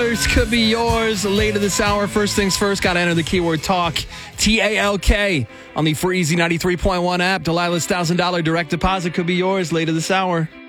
could be yours later this hour. First things first, got to enter the keyword talk, TALK, on the free Easy 93.1 app. Delilah's $1,000 direct deposit could be yours later this hour.